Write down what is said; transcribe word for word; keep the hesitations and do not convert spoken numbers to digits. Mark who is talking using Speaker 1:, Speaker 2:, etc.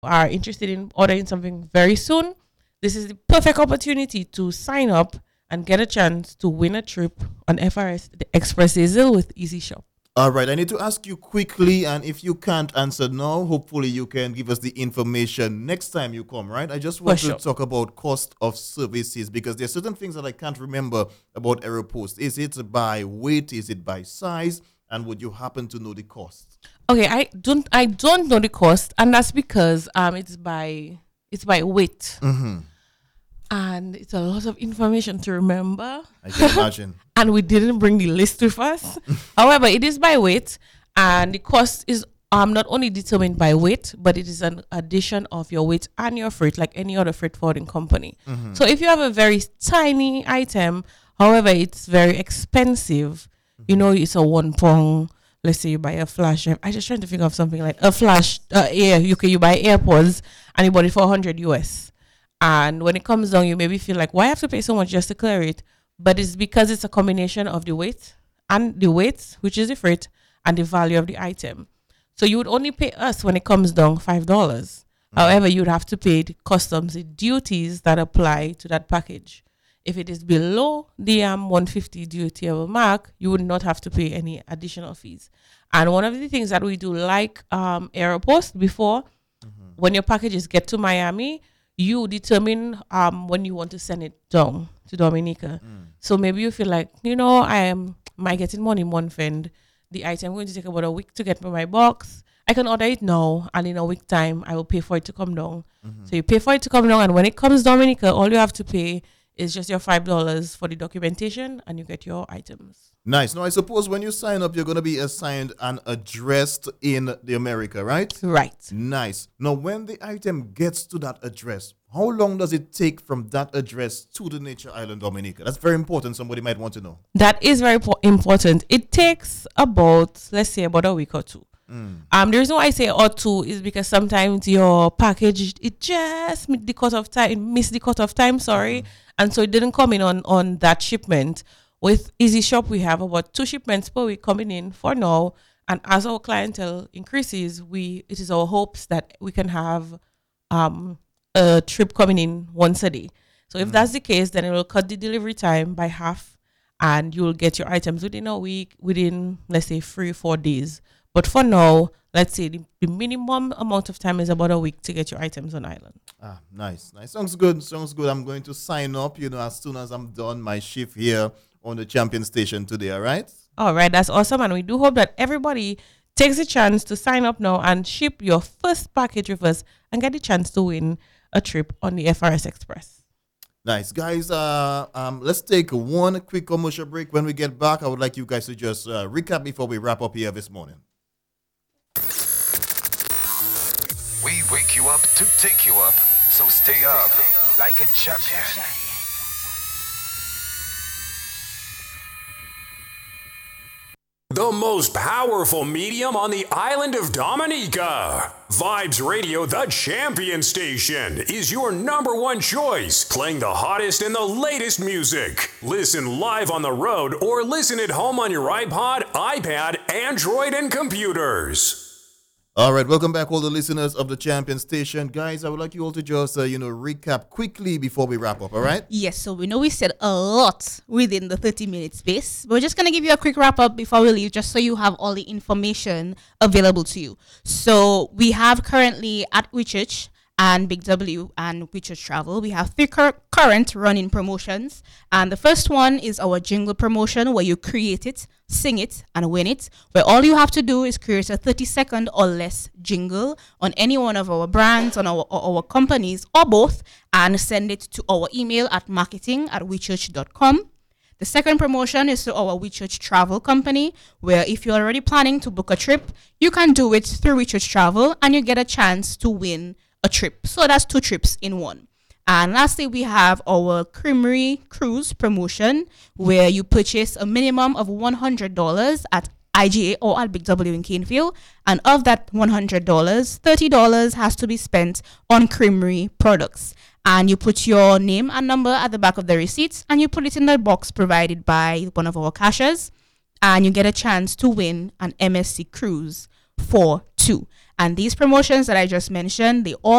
Speaker 1: are interested in ordering something very soon, this is the perfect opportunity to sign up and get a chance to win a trip on F R S the Express Diesel with Easy Shop.
Speaker 2: All right, I need to ask you quickly, and if you can't answer now, hopefully you can give us the information next time you come, right? I just want
Speaker 1: For
Speaker 2: to
Speaker 1: sure.
Speaker 2: talk about cost of services because there are certain things that I can't remember about Aeropost. Is it by weight? Is it by size? And would you happen to know the cost?
Speaker 1: Okay, I don't I don't know the cost, and that's because um it's by it's by weight.
Speaker 2: Mm-hmm.
Speaker 1: And it's a lot of information to remember.
Speaker 2: I can imagine.
Speaker 1: And we didn't bring the list with us. However, it is by weight, and the cost is um not only determined by weight, but it is an addition of your weight and your freight, like any other freight forwarding company.
Speaker 2: Mm-hmm.
Speaker 1: So if you have a very tiny item, however, it's very expensive, you know, it's a one pound. Let's say you buy a flash. I just trying to think of something like a flash. Uh, yeah, you can you buy AirPods and you bought it for one hundred U S. And when it comes down, you maybe feel like, why have to pay so much just to clear it? But it's because it's a combination of the weight and the weight, which is the freight, and the value of the item. So you would only pay us when it comes down five dollars. Mm-hmm. However, you'd have to pay the customs, the duties that apply to that package. If it is below the um, one hundred fifty duty level mark, you would not have to pay any additional fees. And one of the things that we do, like um, Aeropost before, mm-hmm. when your packages get to Miami, you determine um, when you want to send it down to Dominica. Mm. So maybe you feel like, you know, I am my getting money month end. The item going to take about a week to get to my box. I can order it now, and in a week time, I will pay for it to come down. Mm-hmm. So you pay for it to come down, and when it comes Dominica, all you have to pay is just your five dollars for the documentation, and you get your items.
Speaker 2: Nice. Now, I suppose when you sign up, you're going to be assigned and addressed in the America, right?
Speaker 1: Right.
Speaker 2: Nice. Now, when the item gets to that address, how long does it take from that address to the Nature Island, Dominica? That's very important. Somebody might want to know.
Speaker 1: That is very po- important. It takes about, let's say, about a week or two. Mm. Um, the reason why I say or two is because sometimes your package, it just missed the cut of time, it missed the cut of time, sorry. Mm. And so it didn't come in on, on that shipment. With Easy Shop, we have about two shipments per week coming in for now. And as our clientele increases, we it is our hopes that we can have um, a trip coming in once a day. So if mm. that's the case, then it will cut the delivery time by half, and you'll get your items within a week, within, let's say, three or four days. But for now, let's say the, the minimum amount of time is about a week to get your items on island.
Speaker 2: Ah, nice. Nice. Sounds good. Sounds good. I'm going to sign up, you know, as soon as I'm done my shift here on the Champion Station today, all right?
Speaker 1: All right, that's awesome. And we do hope that everybody takes a chance to sign up now and ship your first package with us and get the chance to win a trip on the F R S Express.
Speaker 2: Nice. Guys, uh, um, let's take one quick commercial break. When we get back, I would like you guys to just uh, recap before we wrap up here this morning.
Speaker 3: We wake you up to take you up, so stay up like a champion.
Speaker 4: The most powerful medium on the island of Dominica. Vibes Radio, the champion station, is your number one choice, playing the hottest and the latest music. Listen live on the road or listen at home on your iPod, iPad, Android, and computers.
Speaker 2: All right, welcome back, all the listeners of the Champion Station. Guys, I would like you all to just, uh, you know, recap quickly before we wrap up, all right?
Speaker 5: Yes, so we know we said a lot within the thirty-minute space. But we're just going to give you a quick wrap-up before we leave, just so you have all the information available to you. So we have currently at WeChurch and Big W and WeChurch Travel, we have three cur- current running promotions. And the first one is our jingle promotion, where you create it, sing it, and win it, where all you have to do is create a thirty second or less jingle on any one of our brands, on our, or our companies, or both, and send it to our email at marketing at wechurch dot com. The second promotion is to our WeChurch Travel company, where if you're already planning to book a trip, you can do it through WeChurch Travel, and you get a chance to win a trip. So that's two trips in one. And lastly, we have our Creamery Cruise promotion, where you purchase a minimum of one hundred dollars at I G A or at Big W in Canefield. And of that one hundred dollars, thirty dollars has to be spent on Creamery products. And you put your name and number at the back of the receipts, and you put it in the box provided by one of our cashiers, and you get a chance to win an M S C cruise for two. And these promotions that I just mentioned, they all